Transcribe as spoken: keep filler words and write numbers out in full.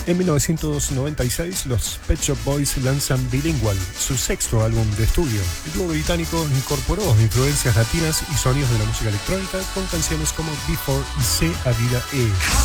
En mil novecientos noventa y seis, los Pet Shop Boys lanzan Bilingual, su sexto álbum de estudio. El dúo británico incorporó influencias latinas y sonidos de la música electrónica con canciones como Before y C A Vida E.